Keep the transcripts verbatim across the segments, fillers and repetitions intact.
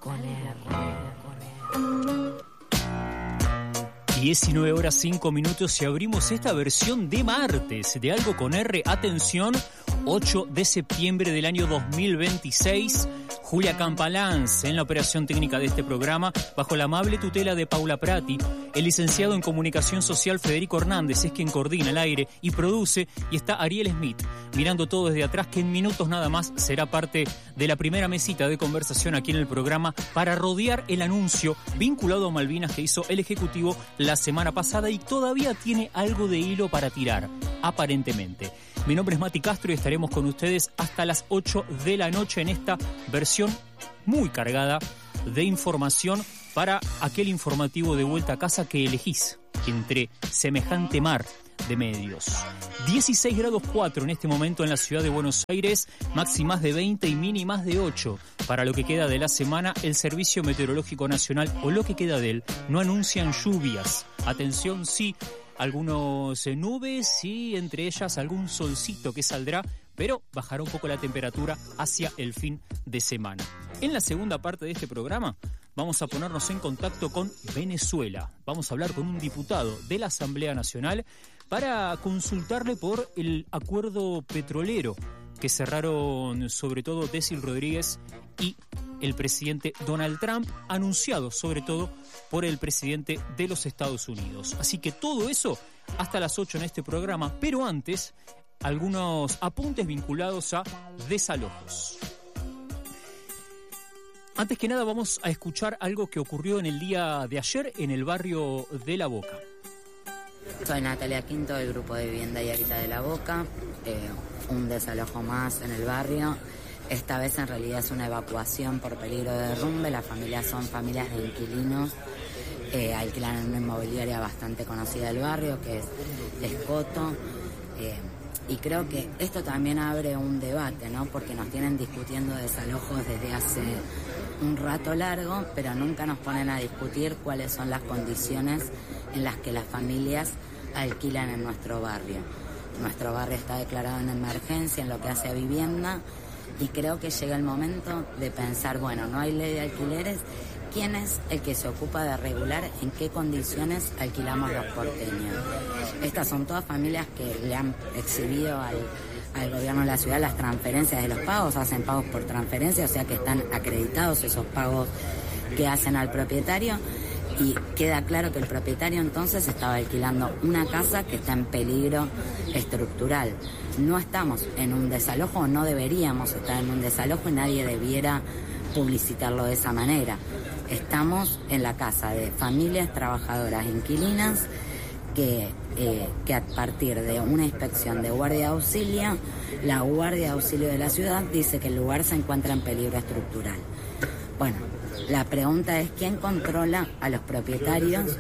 con R. diecinueve horas cinco minutos y abrimos esta versión de martes de Algo con R. Atención, ocho de septiembre del año dos mil veintiséis. Julia Campalans en la operación técnica de este programa, bajo la amable tutela de Paula Prati. El licenciado en Comunicación Social Federico Hernández es quien coordina el aire y produce, y está Ariel Smith mirando todo desde atrás, que en minutos nada más será parte de la primera mesita de conversación aquí en el programa para rodear el anuncio vinculado a Malvinas que hizo el Ejecutivo la semana pasada y todavía tiene algo de hilo para tirar, aparentemente. Mi nombre es Mati Castro y estaremos con ustedes hasta las ocho de la noche en esta versión muy cargada de información para aquel informativo de vuelta a casa que elegís entre semejante mar de medios. dieciséis grados cuatro en este momento en la ciudad de Buenos Aires, máximas de veinte y mínimas de ocho. Para lo que queda de la semana, el Servicio Meteorológico Nacional, o lo que queda de él, no anuncian lluvias. Atención, sí, algunas nubes y entre ellas algún solcito que saldrá, pero bajará un poco la temperatura hacia el fin de semana. En la segunda parte de este programa vamos a ponernos en contacto con Venezuela. Vamos a hablar con un diputado de la Asamblea Nacional para consultarle por el acuerdo petrolero que cerraron sobre todo Désil Rodríguez y el presidente Donald Trump, anunciado sobre todo por el presidente de los Estados Unidos. Así que todo eso hasta las ocho en este programa, pero antes algunos apuntes vinculados a desalojos. Antes que nada vamos a escuchar algo que ocurrió en el día de ayer en el barrio de La Boca. Soy Natalia Quinto del grupo de vivienda y hábitat de La Boca, eh, un desalojo más en el barrio. Esta vez en realidad es una evacuación por peligro de derrumbe. Las familias son familias de inquilinos, eh, alquilan en una inmobiliaria bastante conocida del barrio que es Escoto. Eh, y creo que esto también abre un debate, ¿no? Porque nos tienen discutiendo desalojos desde hace un rato largo, pero nunca nos ponen a discutir cuáles son las condiciones en las que las familias alquilan en nuestro barrio. Nuestro barrio está declarado en emergencia en lo que hace a vivienda y creo que llega el momento de pensar, bueno, no hay ley de alquileres, ¿quién es el que se ocupa de regular en qué condiciones alquilamos los porteños? Estas son todas familias que le han exhibido al, al gobierno de la ciudad las transferencias de los pagos, hacen pagos por transferencia, o sea que están acreditados esos pagos que hacen al propietario. Y queda claro que el propietario entonces estaba alquilando una casa que está en peligro estructural. No estamos en un desalojo, no deberíamos estar en un desalojo y nadie debiera publicitarlo de esa manera. Estamos en la casa de familias trabajadoras inquilinas que, eh, que a partir de una inspección de guardia de auxilio, la guardia de auxilio de la ciudad dice que el lugar se encuentra en peligro estructural. Bueno, la pregunta es ¿quién controla a los propietarios?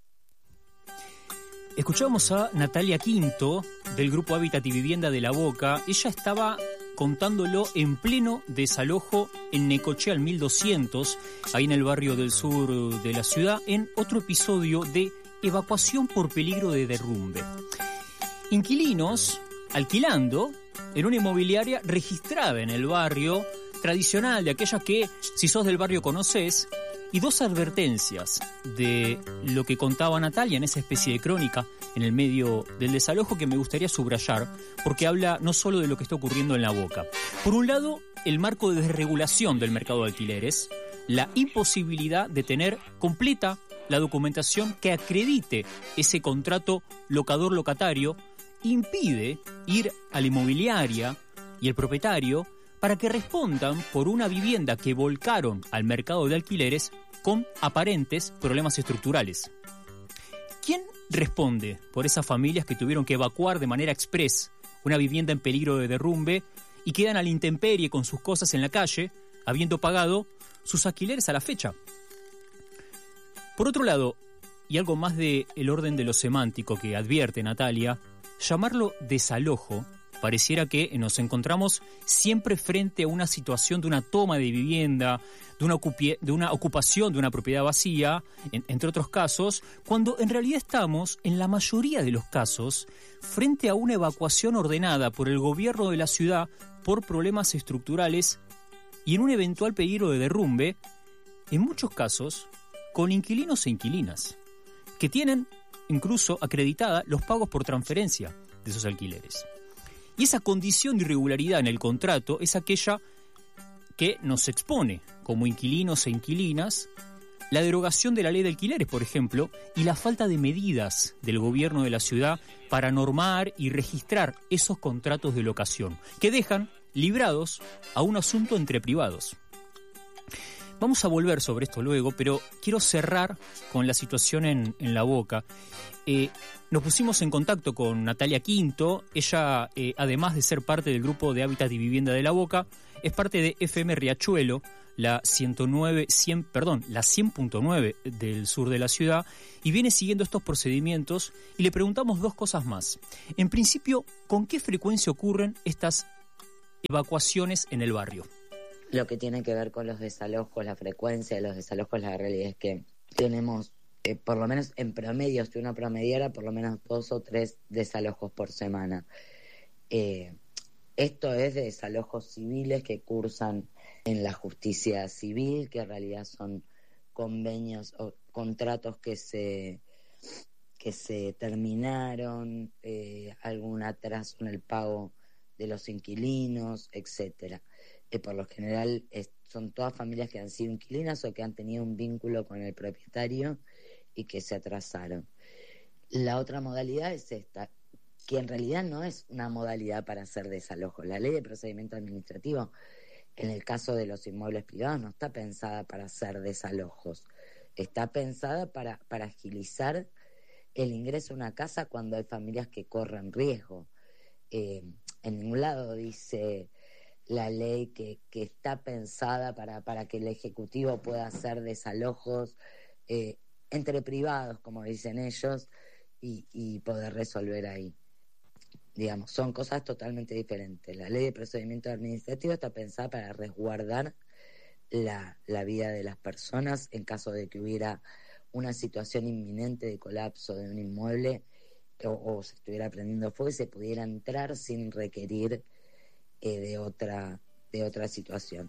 Escuchamos a Natalia Quinto del grupo Hábitat y Vivienda de La Boca. Ella estaba contándolo en pleno desalojo en Necochea al mil doscientos, ahí en el barrio del sur de la ciudad, en otro episodio de evacuación por peligro de derrumbe. Inquilinos alquilando en una inmobiliaria registrada en el barrio, tradicional, de aquellas que, si sos del barrio, conocés, y dos advertencias de lo que contaba Natalia en esa especie de crónica en el medio del desalojo que me gustaría subrayar, porque habla no solo de lo que está ocurriendo en La Boca. Por un lado, el marco de desregulación del mercado de alquileres, la imposibilidad de tener completa la documentación que acredite ese contrato locador-locatario, impide ir a la inmobiliaria y el propietario para que respondan por una vivienda que volcaron al mercado de alquileres con aparentes problemas estructurales. ¿Quién responde por esas familias que tuvieron que evacuar de manera express una vivienda en peligro de derrumbe y quedan a la intemperie con sus cosas en la calle, habiendo pagado sus alquileres a la fecha? Por otro lado, y algo más del orden de lo semántico que advierte Natalia, llamarlo desalojo pareciera que nos encontramos siempre frente a una situación de una toma de vivienda, de una, ocupi- de una ocupación de una propiedad vacía, en, entre otros casos, cuando en realidad estamos, en la mayoría de los casos, frente a una evacuación ordenada por el gobierno de la ciudad por problemas estructurales y en un eventual peligro de derrumbe en muchos casos, con inquilinos e inquilinas, que tienen incluso acreditada los pagos por transferencia de esos alquileres. Y esa condición de irregularidad en el contrato es aquella que nos expone como inquilinos e inquilinas la derogación de la ley de alquileres, por ejemplo, y la falta de medidas del gobierno de la ciudad para normar y registrar esos contratos de locación, que dejan librados a un asunto entre privados. Vamos a volver sobre esto luego, pero quiero cerrar con la situación en, en La Boca. Eh, nos pusimos en contacto con Natalia Quinto. Ella, eh, además de ser parte del grupo de Hábitat y Vivienda de La Boca, es parte de F M Riachuelo, la ciento nueve, cien, perdón, la cien punto nueve del sur de la ciudad, y viene siguiendo estos procedimientos, y le preguntamos dos cosas más. En principio, ¿con qué frecuencia ocurren estas evacuaciones en el barrio? Lo que tiene que ver con los desalojos, la frecuencia de los desalojos, la realidad es que tenemos, eh, por lo menos en promedio, si uno promediara, por lo menos dos o tres desalojos por semana. Eh, esto es de desalojos civiles que cursan en la justicia civil, que en realidad son convenios o contratos que se, que se terminaron, eh, algún atraso en el pago de los inquilinos, etcétera. Eh, por lo general es, son todas familias que han sido inquilinas o que han tenido un vínculo con el propietario y que se atrasaron. La otra modalidad es esta, que en realidad no es una modalidad para hacer desalojos. La ley de procedimiento administrativo, en el caso de los inmuebles privados, no está pensada para hacer desalojos. Está pensada para, para agilizar el ingreso a una casa cuando hay familias que corren riesgo. Eh, en ningún lado dice la ley que, que está pensada para, para que el Ejecutivo pueda hacer desalojos eh, entre privados, como dicen ellos, y, y poder resolver ahí. Digamos, son cosas totalmente diferentes. La ley de procedimiento administrativo está pensada para resguardar la, la vida de las personas en caso de que hubiera una situación inminente de colapso de un inmueble o, o se estuviera prendiendo fuego y se pudiera entrar sin requerir eh, de otra de otra situación.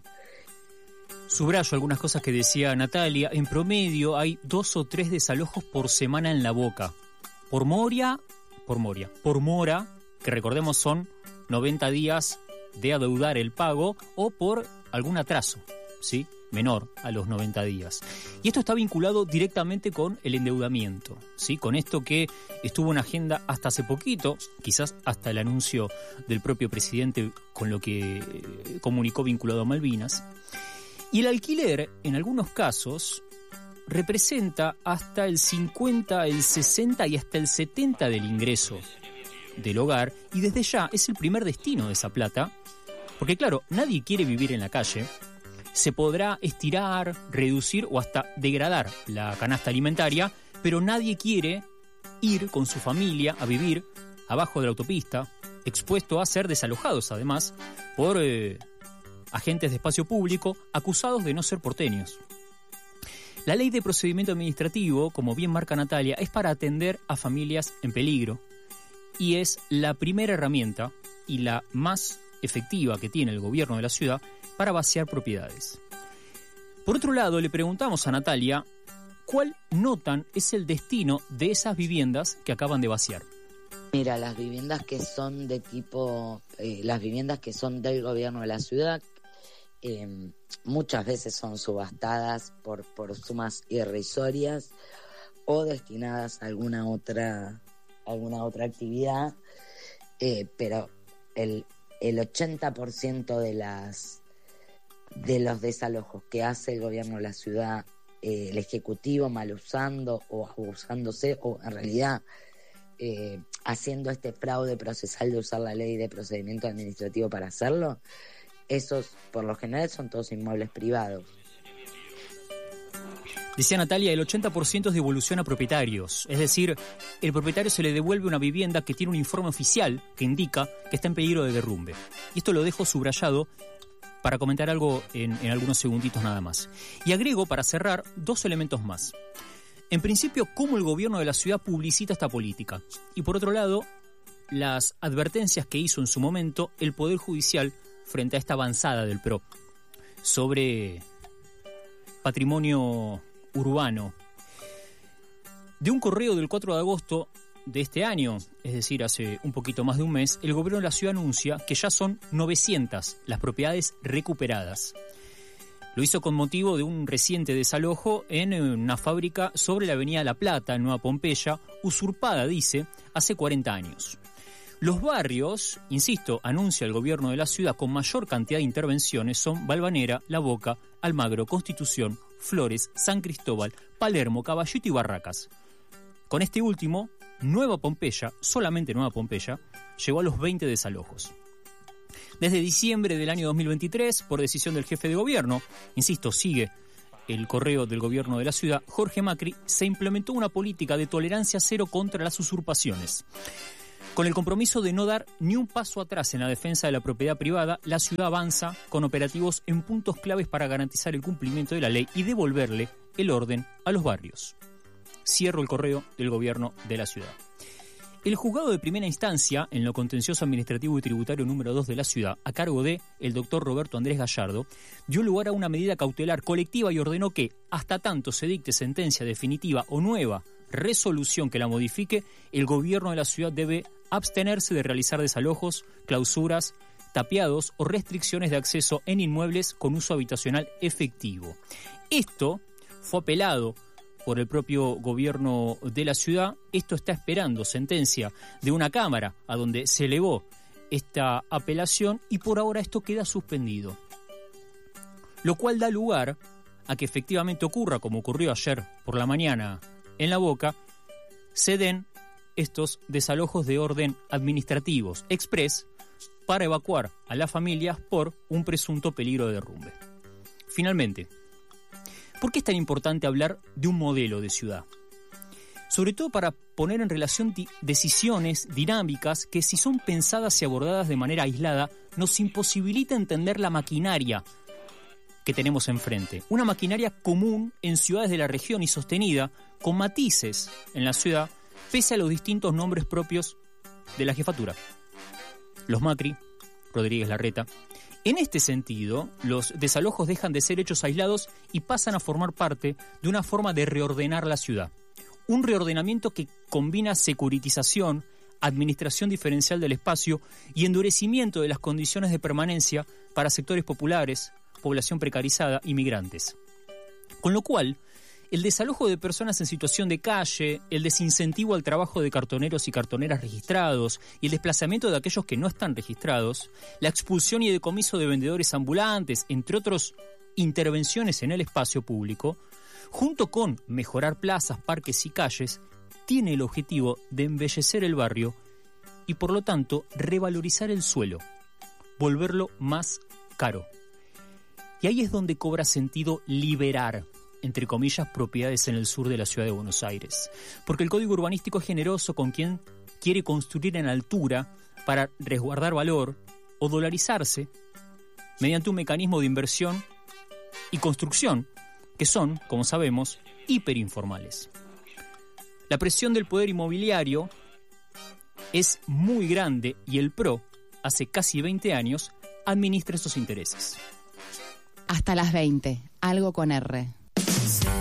Subrayo algunas cosas que decía Natalia. En promedio hay dos o tres desalojos por semana en La Boca. Por Moria, por Moria, por Mora, que recordemos son noventa días de adeudar el pago, o por algún atraso, ¿sí?, menor a los noventa días. Y esto está vinculado directamente con el endeudamiento, ¿sí?, con esto que estuvo en agenda hasta hace poquito, quizás hasta el anuncio del propio presidente con lo que comunicó vinculado a Malvinas. Y el alquiler, en algunos casos, representa hasta el cincuenta, el sesenta y hasta el setenta del ingreso del hogar, y desde ya es el primer destino de esa plata, porque claro, nadie quiere vivir en la calle. Se podrá estirar, reducir o hasta degradar la canasta alimentaria, pero nadie quiere ir con su familia a vivir abajo de la autopista, expuesto a ser desalojados además por eh, agentes de espacio público acusados de no ser porteños. La ley de procedimiento administrativo, como bien marca Natalia, es para atender a familias en peligro y es la primera herramienta y la más efectiva que tiene el gobierno de la ciudad para vaciar propiedades. Por otro lado, le preguntamos a Natalia cuál notan es el destino de esas viviendas que acaban de vaciar. Mira, las viviendas que son de tipo, eh, las viviendas que son del gobierno de la ciudad, eh, muchas veces son subastadas por, por sumas irrisorias o destinadas a alguna otra, alguna otra actividad, eh, pero el, el ochenta por ciento de las de los desalojos que hace el gobierno de la ciudad, eh, el Ejecutivo mal usando o abusándose, o en realidad eh, haciendo este fraude procesal de usar la ley de procedimiento administrativo para hacerlo, esos por lo general son todos inmuebles privados. Decía Natalia, el ochenta por ciento es devolución a propietarios, es decir, el propietario se le devuelve una vivienda que tiene un informe oficial que indica que está en peligro de derrumbe. Y esto lo dejo subrayado para comentar algo en, en algunos segunditos nada más. Y agrego, para cerrar, dos elementos más. En principio, cómo el gobierno de la ciudad publicita esta política. Y por otro lado, las advertencias que hizo en su momento el Poder Judicial frente a esta avanzada del P R O sobre patrimonio urbano. De un correo del cuatro de agosto de este año, es decir, hace un poquito más de un mes, el gobierno de la ciudad anuncia que ya son novecientas las propiedades recuperadas. Lo hizo con motivo de un reciente desalojo en una fábrica sobre la avenida La Plata, en Nueva Pompeya, usurpada, dice, hace cuarenta años. Los barrios, insisto, anuncia el gobierno de la ciudad, con mayor cantidad de intervenciones son Valvanera, La Boca, Almagro, Constitución, Flores, San Cristóbal, Palermo, Caballito y Barracas. Con este último, Nueva Pompeya, solamente Nueva Pompeya, llegó a los veinte desalojos. Desde diciembre del año dos mil veintitrés, por decisión del jefe de gobierno, insisto, sigue el correo del gobierno de la ciudad, Jorge Macri, se implementó una política de tolerancia cero contra las usurpaciones. Con el compromiso de no dar ni un paso atrás en la defensa de la propiedad privada, la ciudad avanza con operativos en puntos claves para garantizar el cumplimiento de la ley y devolverle el orden a los barrios. Cierro el correo del gobierno de la ciudad. El juzgado de primera instancia, en lo contencioso administrativo y tributario número dos de la ciudad, a cargo de el doctor Roberto Andrés Gallardo, dio lugar a una medida cautelar colectiva y ordenó que, hasta tanto se dicte sentencia definitiva o nueva resolución que la modifique, el gobierno de la ciudad debe abstenerse de realizar desalojos, clausuras, tapiados o restricciones de acceso en inmuebles con uso habitacional efectivo. Esto fue apelado por el propio gobierno de la ciudad. Esto está esperando sentencia de una cámara a donde se elevó esta apelación y por ahora esto queda suspendido. Lo cual da lugar a que efectivamente ocurra, como ocurrió ayer por la mañana en La Boca, se den estos desalojos de orden administrativos express para evacuar a las familias por un presunto peligro de derrumbe. Finalmente, ¿por qué es tan importante hablar de un modelo de ciudad? Sobre todo para poner en relación di- decisiones dinámicas que, si son pensadas y abordadas de manera aislada, nos imposibilita entender la maquinaria que tenemos enfrente. Una maquinaria común en ciudades de la región y sostenida, con matices en la ciudad, pese a los distintos nombres propios de la jefatura. Los Macri, Rodríguez Larreta. En este sentido, los desalojos dejan de ser hechos aislados y pasan a formar parte de una forma de reordenar la ciudad. Un reordenamiento que combina securitización, administración diferencial del espacio y endurecimiento de las condiciones de permanencia para sectores populares, población precarizada y migrantes. Con lo cual, el desalojo de personas en situación de calle, el desincentivo al trabajo de cartoneros y cartoneras registrados y el desplazamiento de aquellos que no están registrados, la expulsión y decomiso de vendedores ambulantes, entre otras intervenciones en el espacio público, junto con mejorar plazas, parques y calles, tiene el objetivo de embellecer el barrio y, por lo tanto, revalorizar el suelo, volverlo más caro. Y ahí es donde cobra sentido liberar, entre comillas, propiedades en el sur de la ciudad de Buenos Aires. Porque el código urbanístico es generoso con quien quiere construir en altura para resguardar valor o dolarizarse mediante un mecanismo de inversión y construcción que son, como sabemos, hiperinformales. La presión del poder inmobiliario es muy grande y el P R O, hace casi veinte años, administra esos intereses. Hasta las veinte, algo con R.